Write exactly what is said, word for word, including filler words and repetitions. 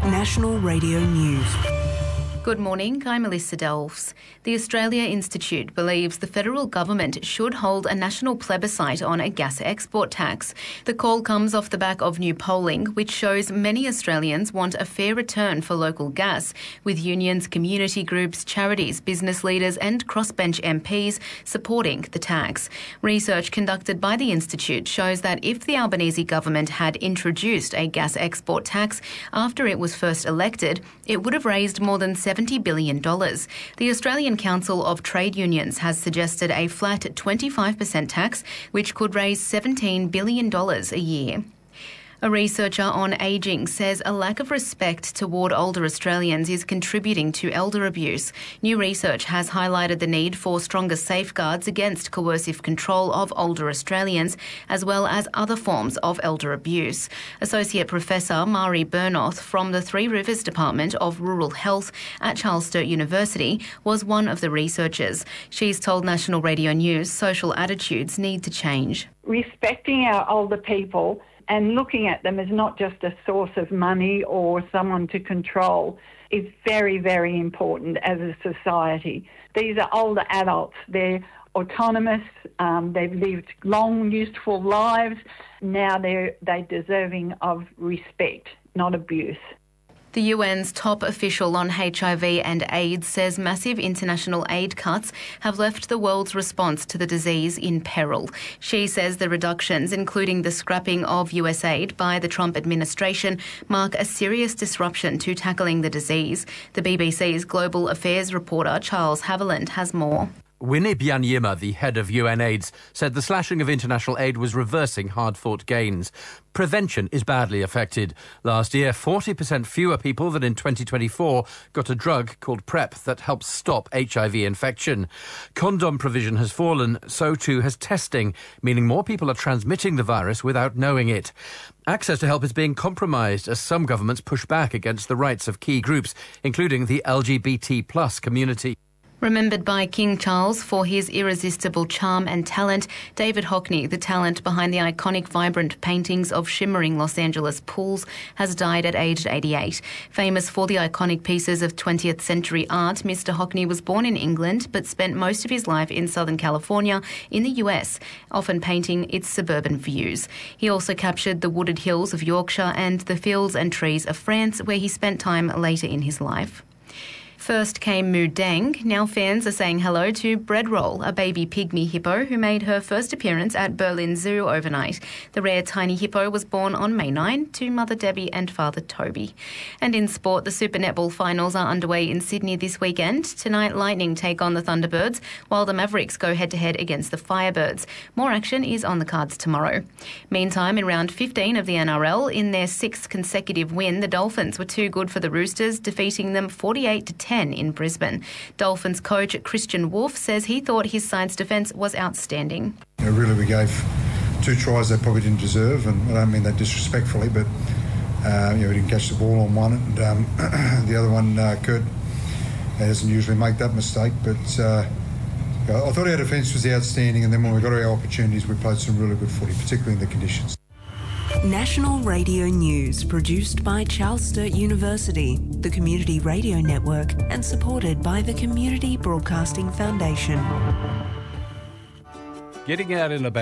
National Radio News. Good morning, I'm Melissa Delves. The Australia Institute believes the federal government should hold a national plebiscite on a gas export tax. The call comes off the back of new polling, which shows many Australians want a fair return for local gas, with unions, community groups, charities, business leaders and crossbench M Ps supporting the tax. Research conducted by the Institute shows that if the Albanese government had introduced a gas export tax after it was first elected, it would have raised more than seventy billion dollars. The Australian Council of Trade Unions has suggested a flat twenty-five percent tax, which could raise seventeen billion dollars a year. A researcher on ageing says a lack of respect toward older Australians is contributing to elder abuse. New research has highlighted the need for stronger safeguards against coercive control of older Australians, as well as other forms of elder abuse. Associate Professor Mari Bernoth from the Three Rivers Department of Rural Health at Charles Sturt University was one of the researchers. She's told National Radio News social attitudes need to change. Respecting our older people and looking at them as not just a source of money or someone to control is very, very important as a society. These are older adults. They're autonomous. Um, they've lived long, useful lives. Now they're, they're deserving of respect, not abuse. The U N's top official on H I V and AIDS says massive international aid cuts have left the world's response to the disease in peril. She says the reductions, including the scrapping of U S aid by the Trump administration, mark a serious disruption to tackling the disease. The B B C's Global Affairs reporter Charles Haviland has more. Winnie Byanyima, the head of U N AIDS, said the slashing of international aid was reversing hard-fought gains. Prevention is badly affected. Last year, forty percent fewer people than in twenty twenty-four got a drug called PrEP that helps stop H I V infection. Condom provision has fallen, so too has testing, meaning more people are transmitting the virus without knowing it. Access to help is being compromised as some governments push back against the rights of key groups, including the L G B T plus community. Remembered by King Charles for his irresistible charm and talent, David Hockney, the talent behind the iconic vibrant paintings of shimmering Los Angeles pools, has died at aged eighty-eight. Famous for the iconic pieces of twentieth century art, Mister Hockney was born in England but spent most of his life in Southern California in the U S, often painting its suburban views. He also captured the wooded hills of Yorkshire and the fields and trees of France, where he spent time later in his life. First came Moo Deng. Now fans are saying hello to Bread Roll, a baby pygmy hippo who made her first appearance at Berlin Zoo overnight. The rare tiny hippo was born on May ninth to Mother Debbie and Father Toby. And in sport, the Super Netball finals are underway in Sydney this weekend. Tonight, Lightning take on the Thunderbirds, while the Mavericks go head-to-head against the Firebirds. More action is on the cards tomorrow. Meantime, in round fifteen of the N R L, in their sixth consecutive win, the Dolphins were too good for the Roosters, defeating them forty-eight to ten in Brisbane. Dolphins coach Christian Wolf says he thought his side's defence was outstanding. You know, really, we gave two tries they probably didn't deserve, and I don't mean that disrespectfully, but uh, you know, we didn't catch the ball on one, and um, the other one, uh, Kurt, doesn't usually make that mistake, but uh, I thought our defence was outstanding, and then when we got our opportunities, we played some really good footy, particularly in the conditions. National Radio News, produced by Charles Sturt University, the Community Radio Network, and supported by the Community Broadcasting Foundation. Getting out and about